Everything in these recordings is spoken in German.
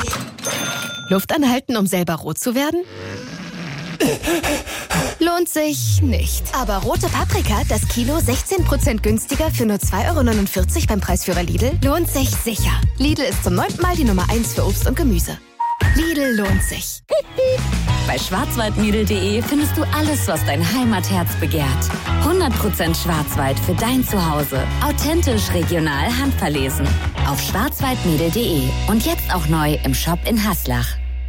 Luft anhalten, um selber rot zu werden? Lohnt sich nicht. Aber rote Paprika, das Kilo 16% günstiger für nur 2,49 € beim Preisführer Lidl, lohnt sich sicher. Lidl ist zum 9. Mal die Nummer 1 für Obst und Gemüse. Lidl lohnt sich. Bei schwarzwaldmiedel.de findest du alles, was dein Heimatherz begehrt. 100% Schwarzwald für dein Zuhause. Authentisch, regional, handverlesen. Auf schwarzwaldmiedel.de. Und jetzt auch neu im Shop in Haslach.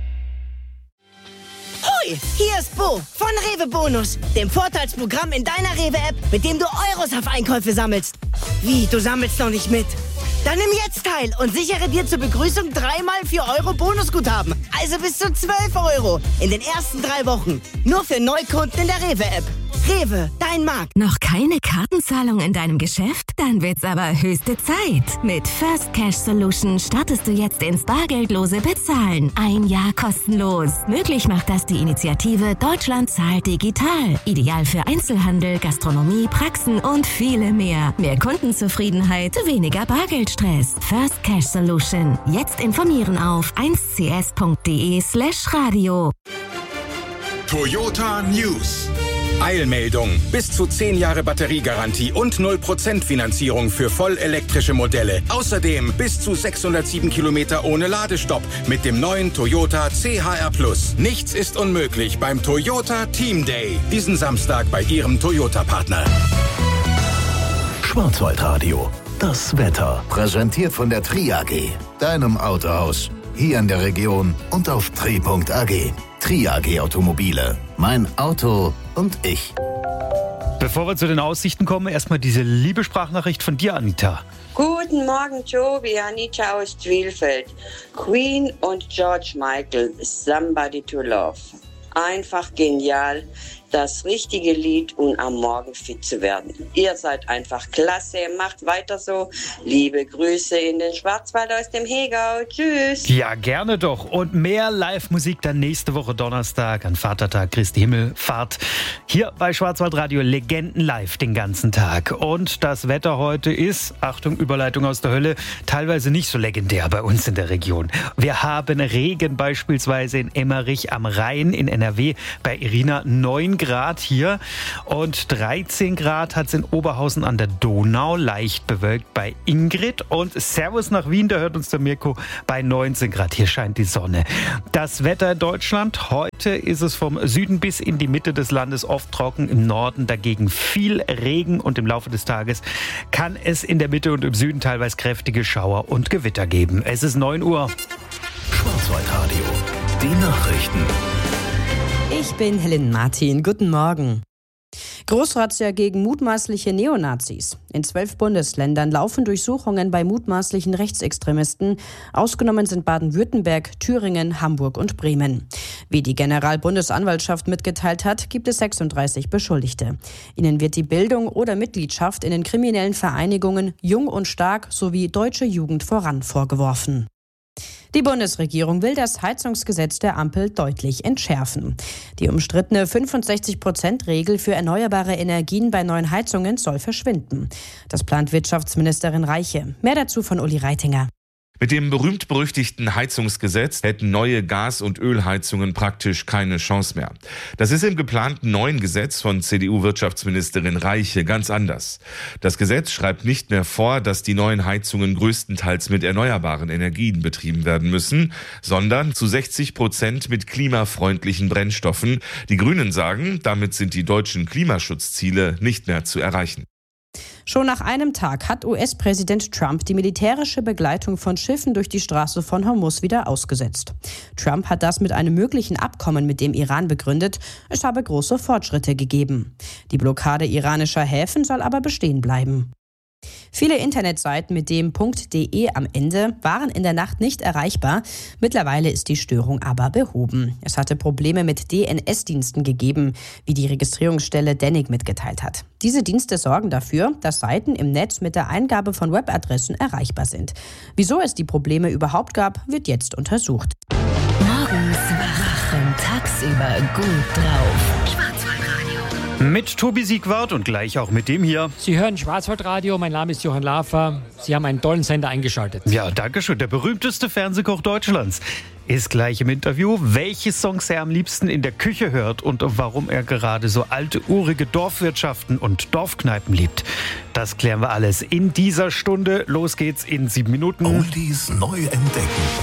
Hoi, hier ist Bo von Rewe Bonus, dem Vorteilsprogramm in deiner Rewe-App, mit dem du Euros auf Einkäufe sammelst. Wie, du sammelst noch nicht mit? Dann nimm jetzt teil und sichere dir zur Begrüßung 3x 4 € Bonusguthaben. Also bis zu 12 € in den ersten 3 Wochen. Nur für Neukunden in der Rewe-App. Rewe, dein Markt. Noch keine Kartenzahlung in deinem Geschäft? Dann wird's aber höchste Zeit. Mit First Cash Solution startest du jetzt ins bargeldlose Bezahlen. 1 Jahr kostenlos. Möglich macht das die Initiative Deutschland zahlt digital. Ideal für Einzelhandel, Gastronomie, Praxen und viele mehr. Mehr Kundenzufriedenheit, weniger Bargeldstress. First Cash Solution. Jetzt informieren auf 1cs.de/radio. Toyota News. Eilmeldung. Bis zu 10 Jahre Batteriegarantie und 0% Finanzierung für vollelektrische Modelle. Außerdem bis zu 607 Kilometer ohne Ladestopp mit dem neuen Toyota CHR+. Nichts ist unmöglich beim Toyota Team Day. Diesen Samstag bei Ihrem Toyota-Partner. Schwarzwaldradio. Das Wetter. Präsentiert von der Tri AG. Deinem Autohaus. Hier in der Region und auf tri.ag. Tri AG Automobile. Mein Auto und ich. Bevor wir zu den Aussichten kommen, erstmal diese liebe Sprachnachricht von dir, Anita. Guten Morgen, Tobi, Anita aus Twilfeld. Queen und George Michael, Somebody to Love. Einfach genial. Das richtige Lied, um am Morgen fit zu werden. Ihr seid einfach klasse, macht weiter so. Liebe Grüße in den Schwarzwald aus dem Hegau. Tschüss. Ja, gerne doch. Und mehr Live-Musik dann nächste Woche Donnerstag an Vatertag, Christi Himmelfahrt. Hier bei Schwarzwaldradio Legenden live den ganzen Tag. Und das Wetter heute ist, Achtung, Überleitung aus der Hölle, teilweise nicht so legendär bei uns in der Region. Wir haben Regen beispielsweise in Emmerich am Rhein in NRW, bei Irina 9 Grad hier und 13 Grad hat es in Oberhausen an der Donau, leicht bewölkt bei Ingrid und Servus nach Wien, da hört uns der Mirko bei 19 Grad. Hier scheint die Sonne. Das Wetter in Deutschland, heute ist es vom Süden bis in die Mitte des Landes oft trocken, im Norden dagegen viel Regen und im Laufe des Tages kann es in der Mitte und im Süden teilweise kräftige Schauer und Gewitter geben. Es ist 9 Uhr. Schwarzwaldradio. Die Nachrichten. Ich bin Helen Martin. Guten Morgen. Großrazzia gegen mutmaßliche Neonazis. In 12 Bundesländern laufen Durchsuchungen bei mutmaßlichen Rechtsextremisten. Ausgenommen sind Baden-Württemberg, Thüringen, Hamburg und Bremen. Wie die Generalbundesanwaltschaft mitgeteilt hat, gibt es 36 Beschuldigte. Ihnen wird die Bildung oder Mitgliedschaft in den kriminellen Vereinigungen Jung und Stark sowie Deutsche Jugend voran vorgeworfen. Die Bundesregierung will das Heizungsgesetz der Ampel deutlich entschärfen. Die umstrittene 65%-Regel für erneuerbare Energien bei neuen Heizungen soll verschwinden. Das plant Wirtschaftsministerin Reiche. Mehr dazu von Uli Reitinger. Mit dem berühmt-berüchtigten Heizungsgesetz hätten neue Gas- und Ölheizungen praktisch keine Chance mehr. Das ist im geplanten neuen Gesetz von CDU-Wirtschaftsministerin Reiche ganz anders. Das Gesetz schreibt nicht mehr vor, dass die neuen Heizungen größtenteils mit erneuerbaren Energien betrieben werden müssen, sondern zu 60% mit klimafreundlichen Brennstoffen. Die Grünen sagen, damit sind die deutschen Klimaschutzziele nicht mehr zu erreichen. Schon nach einem Tag hat US-Präsident Trump die militärische Begleitung von Schiffen durch die Straße von Hormuz wieder ausgesetzt. Trump hat das mit einem möglichen Abkommen mit dem Iran begründet. Es habe große Fortschritte gegeben. Die Blockade iranischer Häfen soll aber bestehen bleiben. Viele Internetseiten mit dem .de am Ende waren in der Nacht nicht erreichbar. Mittlerweile ist die Störung aber behoben. Es hatte Probleme mit DNS-Diensten gegeben, wie die Registrierungsstelle Dennig mitgeteilt hat. Diese Dienste sorgen dafür, dass Seiten im Netz mit der Eingabe von Webadressen erreichbar sind. Wieso es die Probleme überhaupt gab, wird jetzt untersucht. Morgens wach und tagsüber gut drauf. Schwarzwaldradio. Mit Tobi Siegwart und gleich auch mit dem hier. Sie hören Schwarzwaldradio, mein Name ist Johann Lafer. Sie haben einen tollen Sender eingeschaltet. Ja, danke schön. Der berühmteste Fernsehkoch Deutschlands ist gleich im Interview, welche Songs er am liebsten in der Küche hört und warum er gerade so alte, urige Dorfwirtschaften und Dorfkneipen liebt. Das klären wir alles in dieser Stunde. Los geht's in 7 Minuten. Oldies neu entdecken.